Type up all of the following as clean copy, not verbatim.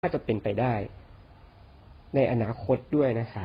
น่าจะเป็นไปได้ในอนาคตด้วยนะครับ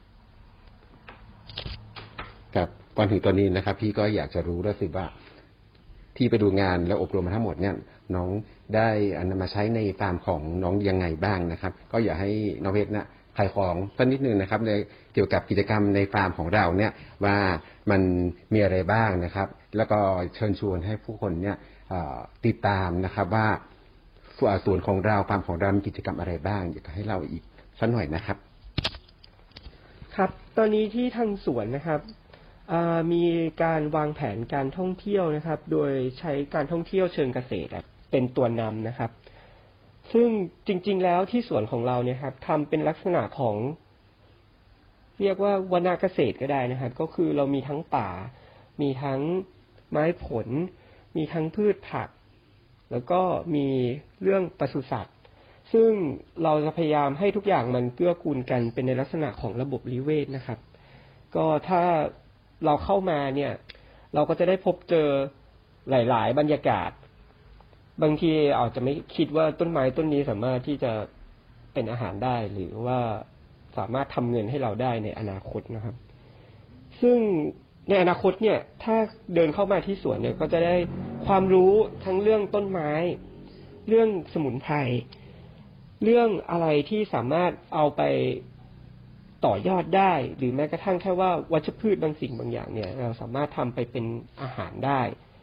ครับก่อนถึงตอนนี้นะครับพี่ก็อยากจะรู้ด้วยสิว่าที่ไปดูงานและอบรมมาทั้งหมดเนี่ยน้องได้นำมาใช้ในฟาร์มของน้องยังไงบ้างนะครับก็อยากให้น้องเพชรนะขายของสักนิดนึงนะครับในเกี่ยวกับกิจกรรมในฟาร์มของเราเนี่ยว่ามันมีอะไรบ้างนะครับแล้วก็เชิญชวนให้ผู้คนเนี่ยติดตามนะครับว่าส่วนของเราฟาร์มของเรามีกิจกรรมอะไรบ้างอยากให้เราอีกสักหน่อยนะครับครับตอนนี้ที่ทางสวนนะครับมีการวางแผนการท่องเที่ยวนะครับโดยใช้การท่องเที่ยวเชิงเกษตรเป็นตัวนำนะครับซึ่งจริงๆแล้วที่สวนของเราเนี่ยครับทำเป็นลักษณะของเรียกว่าวนาเกษตรก็ได้นะครับก็คือเรามีทั้งป่ามีทั้งไม้ผลมีทั้งพืชผักแล้วก็มีเรื่องปศุสัตว์ซึ่งเราจะพยายามให้ทุกอย่างมันเกื้อกูลกันเป็นในลักษณะของระบบนิเวศนะครับก็ถ้าเราเข้ามาเนี่ยเราก็จะได้พบเจอหลายๆบรรยากาศบางทีอาจจะไม่คิดว่าต้นไม้ต้นนี้สามารถที่จะเป็นอาหารได้หรือว่าสามารถทำเงินให้เราได้ในอนาคตนะครับซึ่งในอนาคตเนี่ยถ้าเดินเข้ามาที่สวนเนี่ยก็จะได้ความรู้ทั้งเรื่องต้นไม้เรื่องสมุนไพรเรื่องอะไรที่สามารถเอาไปต่อยอดได้หรือแม้กระทั่งแค่ว่าวัชพืชบางสิ่งบางอย่างเนี่ยเราสามารถทำไปเป็นอาหารได้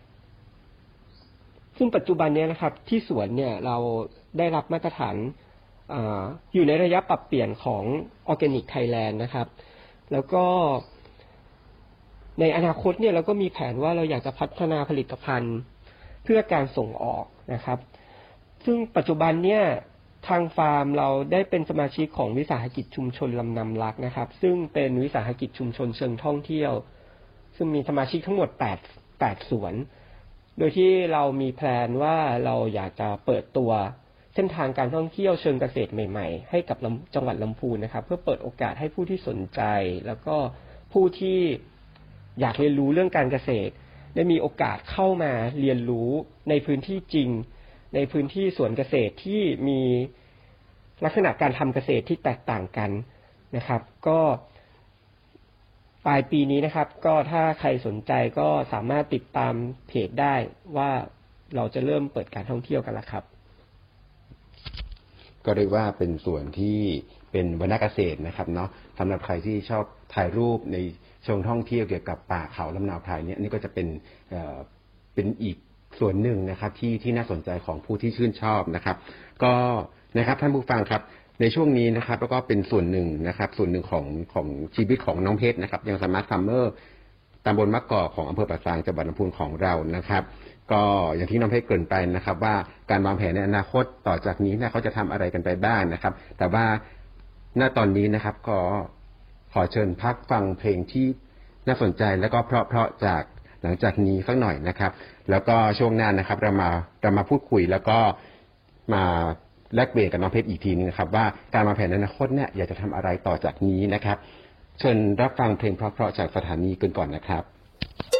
ซึ่งปัจจุบันนี้นะครับที่สวนเนี่ยเราได้รับมาตรฐานอยู่ในระยะปรับเปลี่ยนของ Organic Thailand นะครับแล้วก็ในอนาคตเนี่ยเราก็มีแผนว่าเราอยากจะพัฒนาผลิตภัณฑ์เพื่อการส่งออกนะครับซึ่งปัจจุบันเนี่ยทางฟาร์มเราได้เป็นสมาชิกของวิสาหกิจชุมชนลำนำรักนะครับซึ่งเป็นวิสาหกิจชุมชนเชิงท่องเที่ยวซึ่งมีสมาชิกทั้งหมด8สวนโดยที่เรามีแพลนว่าเราอยากจะเปิดตัวเส้นทางการท่องเที่ยวเชิงเกษตรใหม่ๆให้กับจังหวัดลำพูนนะครับเพื่อเปิดโอกาสให้ผู้ที่สนใจแล้วก็ผู้ที่อยากเรียนรู้เรื่องการเกษตรได้มีโอกาสเข้ามาเรียนรู้ในพื้นที่จริงในพื้นที่สวนเกษตรที่มีลักษณะการทำเกษตรที่แตกต่างกันนะครับก็ปลายปีนี้นะครับก็ถ้าใครสนใจก็สามารถติดตามเพจได้ว่าเราจะเริ่มเปิดการท่องเที่ยวกันแล้วครับก็เรียกว่าเป็นส่วนที่เป็นวรรณเกษตรนะครับเนาะสำหรับใครที่ชอบถ่ายรูปในเชิงท่องเที่ยวเกี่ยวกับป่าเขาลำนาวไพรเนี่ยนี่ก็จะเป็นอีกส่วนหนึ่งนะครับที่น่าสนใจของผู้ที่ชื่นชอบนะครับก็นะครับท่านผู้ฟังครับในช่วงนี้นะครับแล้วก็เป็นส่วนหนึ่งนะครับส่วนหนึ่งของชีวิตของน้องเพชรนะครับยังสามารถฟาร์มเมอร์ตำบลมะกอกของอำเภอป่าซางจังหวัดลำพูนของเรานะครับก็อย่างที่น้องเพชรเกริ่นไปนะครับว่าการวางแผนในอนาคตต่อจากนี้เนี่ยเขาจะทำอะไรกันไปบ้างนะครับแต่ว่าณตอนนี้นะครับก็ขอเชิญพักฟังเพลงที่น่าสนใจแล้วก็เพราะจากหลังจากนี้สักหน่อยนะครับแล้วก็ช่วงหน้านะครับเรามาพูดคุยแล้วก็มาแลกเปลี่ยนกับน้องเพชรอีกทีนึงนะครับว่าการวางแผนในอนาคตเนี่ยอยากจะทำอะไรต่อจากนี้นะครับเชิญรับฟังเพลงเพราะจากสถานีกันก่อนนะครับ